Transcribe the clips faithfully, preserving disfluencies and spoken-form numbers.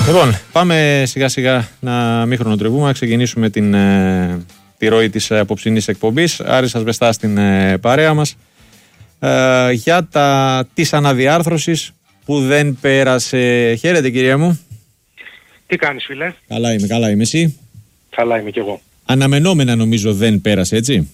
Λοιπόν, πάμε σιγά σιγά να μην χρονοτριβούμε, να ξεκινήσουμε την, ε, τη ροή της απόψινής εκπομπής. Άρης Ασβεστάς στην ε, παρέα μας ε, για τα της αναδιάρθρωσης που δεν πέρασε. Χαίρετε κυρία μου. Τι κάνεις φίλε? Καλά είμαι, καλά είμαι. Εσύ? Καλά είμαι κι εγώ. Αναμενόμενα νομίζω δεν πέρασε, έτσι?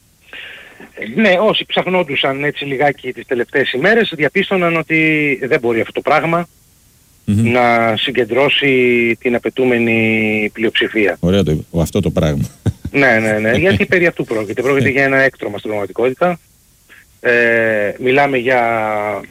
Ε, ναι, όσοι ψαχνόντουσαν έτσι λιγάκι τις τελευταίες ημέρες διαπίστωναν ότι δεν μπορεί αυτό το πράγμα mm-hmm. να συγκεντρώσει την απαιτούμενη πλειοψηφία. Ωραία το είπε, αυτό το πράγμα. Ναι, ναι, ναι, γιατί περί αυτού πρόκειται. Πρόκειται για ένα έκτρωμα στην πραγματικότητα. Ε, μιλάμε για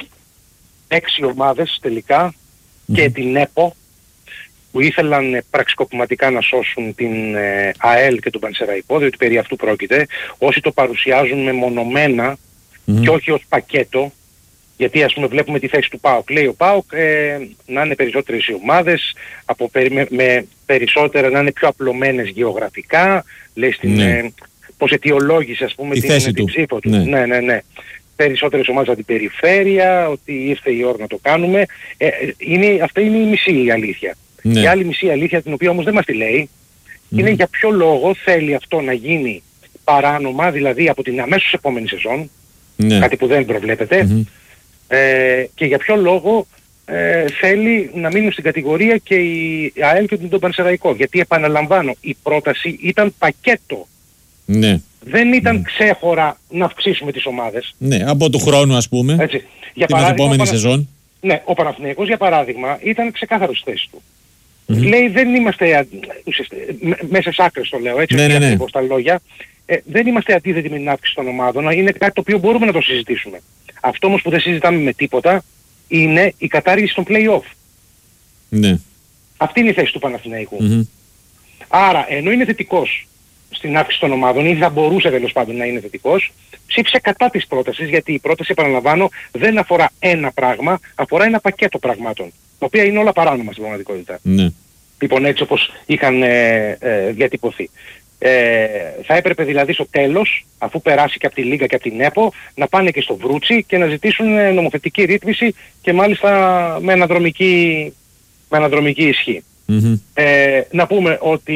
έξι ομάδες τελικά mm-hmm. και την ΕΠΟ που ήθελαν πραξικοπηματικά να σώσουν την ε, ΑΕΛ και τον Πανσεραϊκό, διότι περί αυτού πρόκειται. Όσοι το παρουσιάζουν μεμονωμένα mm-hmm. και όχι ως πακέτο, γιατί ας πούμε βλέπουμε τη θέση του ΠΑΟΚ. Λέει ο ΠΑΟΚ ε, να είναι περισσότερες οι ομάδες, από, με, με περισσότερα να είναι πιο απλωμένες γεωγραφικά, λέει στην, ναι. ε, πως αιτιολόγησε ας πούμε την, την ψήφο του. Ναι, ναι, ναι. ναι. Περισσότερες ομάδες από την περιφέρεια, ότι ήρθε η ώρα να το κάνουμε. Ε, είναι, αυτή είναι η μισή η αλήθεια. Ναι. Η άλλη μισή αλήθεια, την οποία όμως δεν μας τη λέει, mm. είναι για ποιο λόγο θέλει αυτό να γίνει παράνομα, δηλαδή από την αμέσως επόμενη σεζόν, ναι. κάτι που δεν προβλέπεται, mm-hmm. ε, και για ποιο λόγο ε, θέλει να μείνουν στην κατηγορία και η ΑΕΛ και τον Πανσεραϊκό. Γιατί επαναλαμβάνω, η πρόταση ήταν πακέτο. Ναι. Δεν ήταν mm. ξέχωρα να αυξήσουμε τις ομάδες. Ναι, από του χρόνου ας πούμε, έτσι. Για την επόμενη Πανα... σεζόν. Ναι, ο Παναθηναϊκός για παράδειγμα ήταν ξεκάθαρος στη θέση του. Mm-hmm. Λέει δεν είμαστε, μέσα σε άκρες το λέω έτσι, ναι, ναι, ναι. τα λόγια, ε, δεν είμαστε αντίθετοι με την αύξηση των ομάδων, είναι κάτι το οποίο μπορούμε να το συζητήσουμε. Αυτό όμως που δεν συζητάμε με τίποτα είναι η κατάργηση των play-off. Ναι. Αυτή είναι η θέση του Παναθηναϊκού. Mm-hmm. Άρα ενώ είναι θετικός στην αύξηση των ομάδων ή θα μπορούσε τέλος πάντων να είναι θετικός, ψήφισε κατά της πρότασης, γιατί η πρόταση, επαναλαμβάνω, δεν αφορά ένα πράγμα, αφορά ένα πακέτο πραγμάτων, τα οποία είναι όλα παράνομα στην πραγματικότητα. Ναι. Λοιπόν, έτσι όπως είχαν ε, ε, διατυπωθεί. Ε, θα έπρεπε δηλαδή στο τέλος, αφού περάσει και από τη Λίγκα και από την ΕΠΟ, να πάνε και στο Βρούτσι και να ζητήσουν ε, νομοθετική ρύθμιση και μάλιστα με αναδρομική, με αναδρομική ισχύ. Mm-hmm. Ε, να πούμε ότι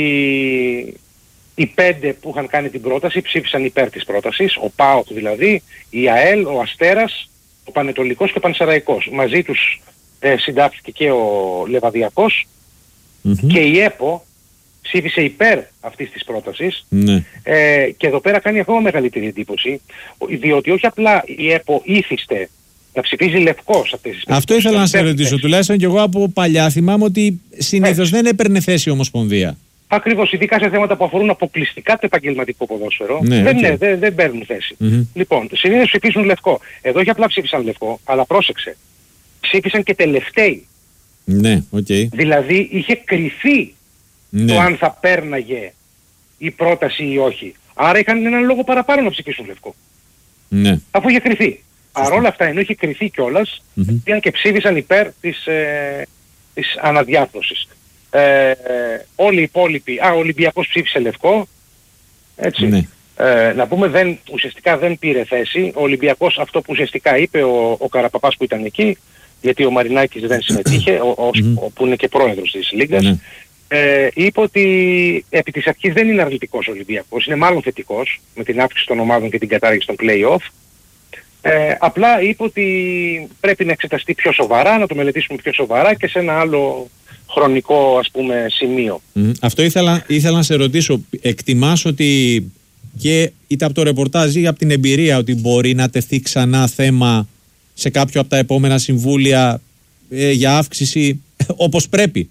οι πέντε που είχαν κάνει την πρόταση ψήφισαν υπέρ της πρότασης, ο ΠΑΟΚ δηλαδή, η ΑΕΛ, ο Αστέρας, ο Πανετολικός και ο Πανσεραϊκός. Μαζί τους ε, συντάχθηκε και ο Λεβαδιακός mm-hmm. και η ΕΠΟ ψήφισε υπέρ αυτής της πρότασης mm-hmm. ε, και εδώ πέρα κάνει ακόμα μεγαλύτερη εντύπωση, διότι όχι απλά η ΕΠΟ ήθιστε να ψηφίζει λευκός αυτές τις αυτό ήθελα να σε ρωτήσω, τουλάχιστον και εγώ από παλιά θυμάμαι ότι συνήθως δεν έπαιρνε θέση η Ομοσπονδία. Ακριβώς, ειδικά σε θέματα που αφορούν αποκλειστικά το επαγγελματικό ποδόσφαιρο, ναι, δεν, okay. ναι, δεν, δεν παίρνουν θέση. Mm-hmm. Λοιπόν, συνήθως ψηφίσουν λευκό. Εδώ όχι απλά ψήφισαν λευκό, αλλά πρόσεξε. Ψήφισαν και τελευταίοι. Ναι, okay. Δηλαδή είχε κρυφεί ναι. το αν θα πέρναγε η πρόταση ή όχι. Άρα είχαν έναν λόγο παραπάνω να ψηφίσουν λευκό. Ναι. Αφού είχε κρυφεί. Παρ' όλα αυτά, ενώ είχε κρυφεί κιόλας, mm-hmm. πήγαν και ψήφισαν υπέρ της, ε, της αναδιάρθρωσης. Ε, όλοι οι υπόλοιποι, α, ο Ολυμπιακός ψήφισε λευκό, έτσι, ναι. ε, να πούμε δεν, ουσιαστικά δεν πήρε θέση, ο Ολυμπιακός αυτό που ουσιαστικά είπε ο, ο Καραπαπάς που ήταν εκεί, γιατί ο Μαρινάκης δεν συμμετείχε, ο, ο, ο, που είναι και πρόεδρος της Λίγκας, ναι. ε, είπε ότι επί της αρχής δεν είναι αρνητικός ο Ολυμπιακός, είναι μάλλον θετικός, με την αύξηση των ομάδων και την κατάργηση των play-off. Ε, απλά είπε ότι πρέπει να εξεταστεί πιο σοβαρά, να το μελετήσουμε πιο σοβαρά και σε ένα άλλο χρονικό ας πούμε σημείο. Mm, αυτό ήθελα, ήθελα να σε ρωτήσω. Εκτιμάς ότι και είτε από το ρεπορτάζ ή από την εμπειρία ότι μπορεί να τεθεί ξανά θέμα σε κάποιο από τα επόμενα συμβούλια ε, για αύξηση όπως πρέπει?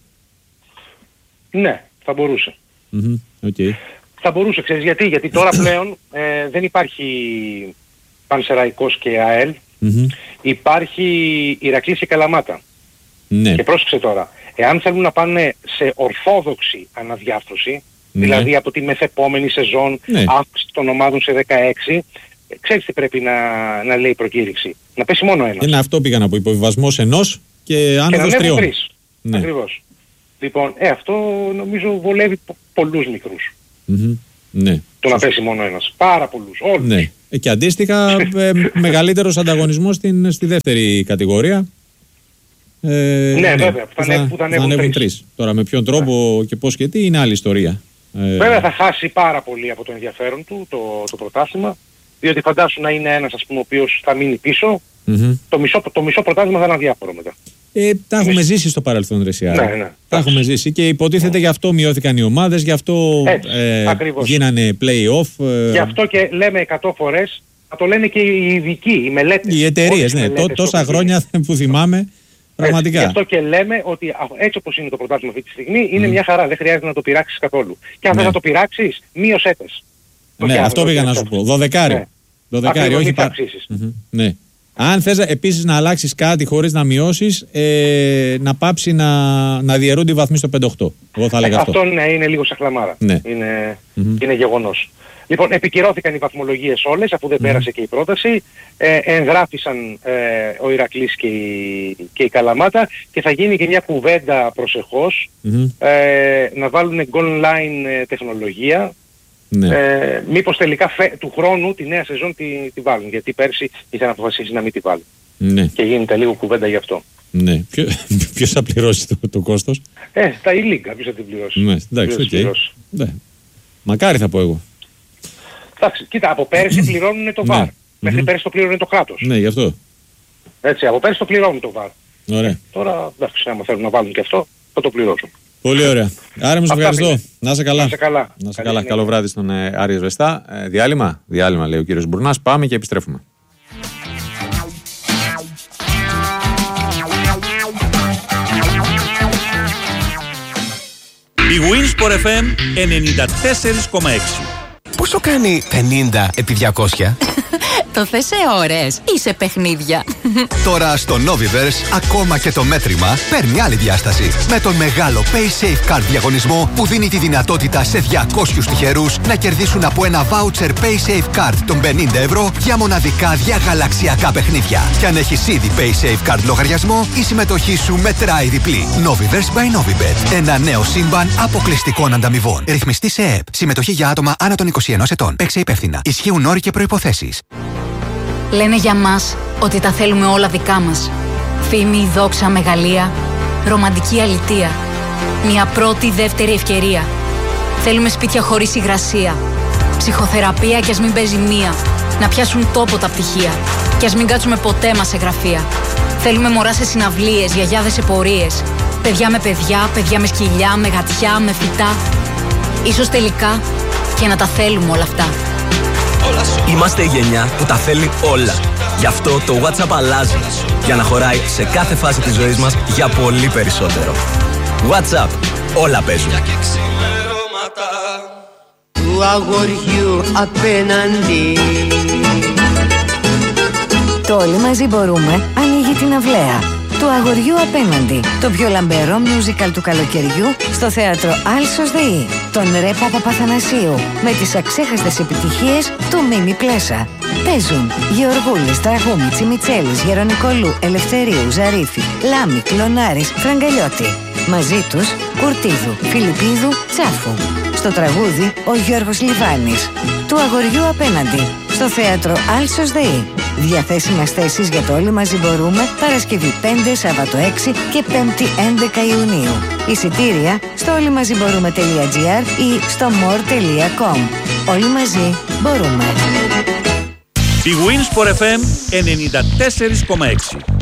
Ναι, θα μπορούσε. Mm-hmm, okay. Θα μπορούσε, ξέρεις γιατί, γιατί τώρα πλέον ε, δεν υπάρχει Πανσεραϊκός και ΑΕΛ, mm-hmm. υπάρχει Ηρακλής και Καλαμάτα. Ναι. Και πρόσεξε τώρα, εάν θέλουν να πάνε σε ορθόδοξη αναδιάρθρωση, ναι. δηλαδή από τη μεθεπόμενη σεζόν ναι. αύξηση των ομάδων σε δεκαέξι, ξέρεις τι πρέπει να, να λέει η προκήρυξη? Να πέσει μόνο ένας. Είναι αυτό πήγα να πω, υποβιβασμός ενός και άνοδος τριών. Τρεις. Ναι. Ακριβώς. Λοιπόν, ε, αυτό νομίζω βολεύει πο- πολλούς μικρούς. Mm-hmm. Ναι. Το να πέσει μόνο ένας. Πάρα πολλούς. Όλους. Ναι. Και αντίστοιχα ε, μεγαλύτερος ανταγωνισμός στην, στη δεύτερη κατηγορία. Ε, ναι, ναι, βέβαια, που θα, θα, που θα, θα ανέβουν τρεις. Τώρα με ποιον τρόπο yeah. και πώς και τι είναι άλλη ιστορία. Ε, βέβαια θα χάσει πάρα πολύ από το ενδιαφέρον του το, το πρωτάθλημα, διότι φαντάσου να είναι ένας, ας πούμε, ο οποίος θα μείνει πίσω, mm-hmm. το, μισό, το μισό πρωτάθλημα θα είναι αδιάφορο μετά. Ε, τα έχουμε Εμείς... ζήσει στο παρελθόν, ρε Σιάρα. Ναι, ναι. Τα έχουμε ζήσει και υποτίθεται mm. γι' αυτό μειώθηκαν οι ομάδες, γι' αυτό ε, γίνανε play-off. Ε... Γι' αυτό και λέμε εκατό φορές, θα το λένε και οι ειδικοί, οι μελέτες. Οι εταιρείες, ναι. Μελέτες, τόσα χρόνια που θυμάμαι, πραγματικά. Γι' αυτό και λέμε ότι έτσι όπως είναι το πρωτάθλημα αυτή τη στιγμή, είναι mm. μια χαρά, δεν χρειάζεται να το πειράξεις καθόλου. Και αν ναι. δεν θα το πειράξεις, μείωσέ τες. Ναι, αυτό πήγα να σου πω. Δωδεκάριο. Ναι. Δωδεκάριο, όχι πα... mm-hmm. ναι. Αν θες επίσης να αλλάξεις κάτι χωρίς να μειώσεις, ε, να πάψει να, να διαιρούνται οι βαθμοί στο πέντε οκτώ. Εγώ θα έλεγα ε, αυτό. Αυτό ναι, είναι λίγο σαχλαμάρα. Ναι. Είναι, mm-hmm. είναι γεγονός. Λοιπόν, επικυρώθηκαν οι βαθμολογίες όλες, αφού δεν mm-hmm. πέρασε και η πρόταση. Ε, εγγράφησαν ε, ο Ηρακλής και η, και η Καλαμάτα και θα γίνει και μια κουβέντα προσεχώς mm-hmm. ε, να βάλουν online τεχνολογία. Ναι. Ε, μήπως τελικά φε, του χρόνου τη νέα σεζόν τη, τη βάλουν, γιατί πέρσι είχαν αποφασίσει να μην τη βάλουν. Ναι. Και γίνεται λίγο κουβέντα γι' αυτό. Ναι. Ποιο, ποιος θα πληρώσει το, το κόστος? Ε, τα e-League ποιος θα την πληρώσει. Ναι, εντάξει, οκ. Okay. Ναι. Μακάρι θα πω εγώ. Εντάξει, κοίτα, από πέρσι πληρώνουν το βαρ. Ναι. Μέχρι mm-hmm. πέρσι το πληρώνουν το κράτος. Ναι, γι' αυτό. Έτσι, από πέρσι το πληρώνουν το βαρ. Ωραία. Τώρα, εντάξει, άμα θέλουν να βάλουν και αυτό, θα το πληρώσουν. Πολύ ωραία. Άρα, μου ευχαριστώ. Πήγε. Να είσαι καλά. Να είσαι καλά. Να είσαι καλά. Καλό βράδυ στον ε, Άρη Σβεστά. Ε, διάλειμμα. Διάλειμμα, λέει ο κύριος Μπουρνάς. Πάμε και επιστρέφουμε. Η Winsport εφ εμ ενενήντα τέσσερα κόμμα έξι. Πόσο κάνει πενήντα επί διακόσια? Το θες σε ώρες ή σε παιχνίδια? Τώρα στο Noviverse ακόμα και το μέτρημα παίρνει άλλη διάσταση. Με τον μεγάλο PaySafe Card διαγωνισμό που δίνει τη δυνατότητα σε διακόσιους τυχερούς να κερδίσουν από ένα voucher PaySafe Card των πενήντα ευρώ για μοναδικά διαγαλαξιακά παιχνίδια. Και αν έχεις ήδη PaySafe Card λογαριασμό, η συμμετοχή σου μετράει διπλή. Noviverse by Novibet. Ένα νέο σύμπαν αποκλειστικών ανταμοιβών. Ρυθμιστή σε ΕΕΠ. Συμμετοχή για άτομα άνω των είκοσι ενός ετών. Παίξε υπεύθυνα. Ισχύουν όροι και προϋποθέσεις. Λένε για μας ότι τα θέλουμε όλα δικά μας. Φήμη, δόξα, μεγαλεία, ρομαντική αλητεία. Μια πρώτη, δεύτερη ευκαιρία. Θέλουμε σπίτια χωρίς υγρασία. Ψυχοθεραπεία κι ας μην παίζει μία. Να πιάσουν τόπο τα πτυχία. Κι ας μην κάτσουμε ποτέ μας σε γραφεία. Θέλουμε μωρά σε συναυλίες, γιαγιάδες σε πορείες. Παιδιά με παιδιά, παιδιά με σκυλιά, με γατιά, με φυτά. Ίσως τελικά και να τα θέλουμε όλα αυτά. Είμαστε η γενιά που τα θέλει όλα. Γι' αυτό το WhatsApp αλλάζει, για να χωράει σε κάθε φάση της ζωής μας για πολύ περισσότερο. WhatsApp. Όλα παίζουν. Του αγοριού απέναντι. Το Όλοι μαζί μπορούμε ανοίγει την αυλαία του αγοριού απέναντι. Το πιο λαμπερό musical του καλοκαιριού στο θέατρο Άλσος ΔΕΗ. Τον Ρε Παπαπαθανασίου με τις αξέχαστες επιτυχίες του Μίμη Πλέσα. Παίζουν Γεωργούλης, Τραγούμη, Τσιμιτσέλης, Γερονικολού, Ελευθερίου, Ζαρίφη, Λάμη, Κλωνάρης, Φραγκαλιώτη. Μαζί τους Κουρτίδου, Φιλιππίδου, Τσάφου. Στο τραγούδι ο Γιώργος Λιβάνης. Του αγοριού απέναντι στο θέατρο Άλσος ΔΕΗ. Διαθέσιμες θέσεις για το Όλοι μαζί μπορούμε Παρασκευή πέντε, Σάββατο έξι και Πέμπτη έντεκα Ιουνίου. Εισιτήρια στο όλοιμαζιμπορούμε.gr ή στο more τελεία com. Όλοι μαζί μπορούμε. Η Winsport εφ εμ ενενήντα τέσσερα κόμμα έξι.